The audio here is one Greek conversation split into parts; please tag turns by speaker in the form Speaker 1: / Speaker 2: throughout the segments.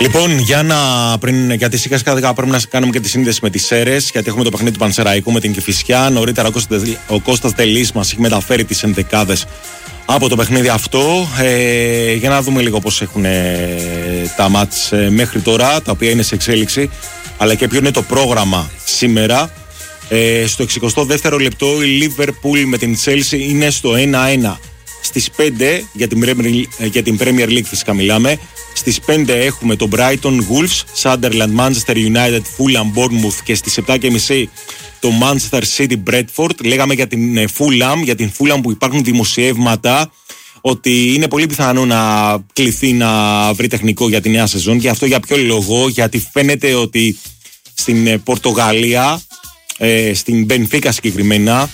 Speaker 1: Λοιπόν, γιατί σιγά σιγά πρέπει να κάνουμε και τη σύνδεση με τις Σέρρες, γιατί έχουμε το παιχνίδι του Πανσεραϊκού με την Κηφισιά. Νωρίτερα ο Κώστας Δελής μας έχει μεταφέρει τις ενδεκάδες από το παιχνίδι αυτό. Για να δούμε λίγο πώς έχουν τα μάτς μέχρι τώρα, τα οποία είναι σε εξέλιξη, αλλά και ποιο είναι το πρόγραμμα σήμερα. Στο 62ο λεπτό η Liverpool με την Chelsea είναι στο 1-1. Στις 5 για την Premier League φυσικά μιλάμε. Στις 5 έχουμε το Brighton, Wolves, Sunderland, Manchester United, Fulham, Bournemouth και στις 7.30 το Manchester City, Bradford. Λέγαμε για την Fulham που υπάρχουν δημοσιεύματα ότι είναι πολύ πιθανό να κληθεί να βρει τεχνικό για τη νέα σεζόν. Και αυτό για ποιο λόγο? Γιατί φαίνεται ότι στην Πορτογαλία, στην Μπενφίκα συγκεκριμένα,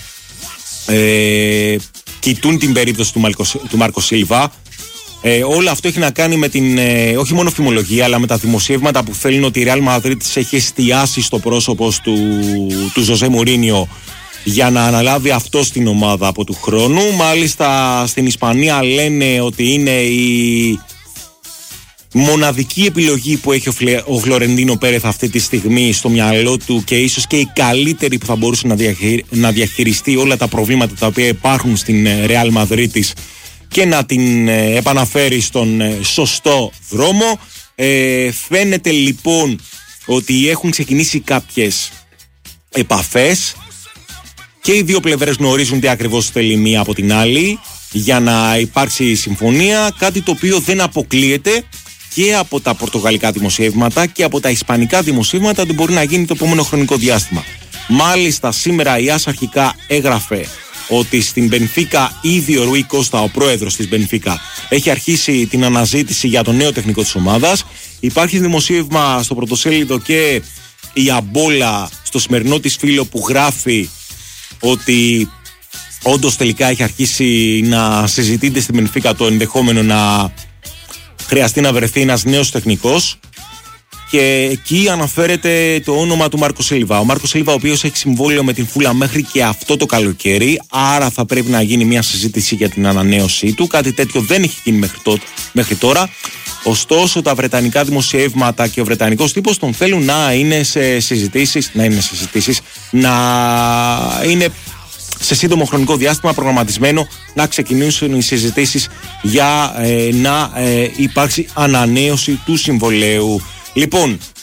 Speaker 1: κοιτούν την περίπτωση του Μάρκο Σίλβα. Όλο αυτό έχει να κάνει με την όχι μόνο φημολογία, αλλά με τα δημοσιεύματα που θέλουν ότι η Real Madrid έχει εστιάσει στο πρόσωπο του Ζωζέ Μουρίνιο για να αναλάβει αυτό στην ομάδα από του χρόνου. Μάλιστα στην Ισπανία λένε ότι είναι η μοναδική επιλογή που έχει ο Φλωρεντίνο Πέρεθ αυτή τη στιγμή στο μυαλό του και ίσως και η καλύτερη που θα μπορούσε να διαχειριστεί όλα τα προβλήματα τα οποία υπάρχουν στην Real Madrid και να την επαναφέρει στον σωστό δρόμο. Φαίνεται λοιπόν ότι έχουν ξεκινήσει κάποιες επαφές και οι δύο πλευρές γνωρίζουν τι ακριβώς θέλει μία από την άλλη για να υπάρξει συμφωνία, κάτι το οποίο δεν αποκλείεται και από τα πορτογαλικά δημοσιεύματα και από τα ισπανικά δημοσιεύματα ότι μπορεί να γίνει το επόμενο χρονικό διάστημα. Μάλιστα σήμερα η ΆΣ αρχικά έγραφε ότι στην Μπενφίκα ήδη ο Ρουί Κώστα, ο πρόεδρος της Μπενφίκα, έχει αρχίσει την αναζήτηση για το νέο τεχνικό της ομάδας. Υπάρχει δημοσίευμα στο πρωτοσέλιδο και η Αμπόλα στο σημερινό της φύλλο που γράφει ότι όντως τελικά έχει αρχίσει να συζητείται στην Μπενφίκα το ενδεχόμενο να χρειαστεί να βρεθεί ένας νέος τεχνικός. Και εκεί αναφέρεται το όνομα του Μάρκο Σίλβα. Ο Μάρκο Σίλβα, ο οποίος έχει συμβόλαιο με την Φούλα μέχρι και αυτό το καλοκαίρι, άρα θα πρέπει να γίνει μια συζήτηση για την ανανέωσή του. Κάτι τέτοιο δεν έχει γίνει μέχρι τώρα. Ωστόσο, τα βρετανικά δημοσιεύματα και ο βρετανικός τύπος τον θέλουν να είναι σε συζητήσεις, να είναι σε σύντομο χρονικό διάστημα προγραμματισμένο να ξεκινήσουν οι συζητήσεις για να υπάρξει ανανέωση του συμβολαίου. Λοιπόν,